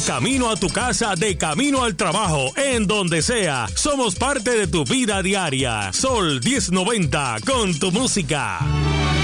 camino a tu casa, de camino al trabajo, en donde sea. Somos parte de tu vida diaria. Sol 1090 con tu música.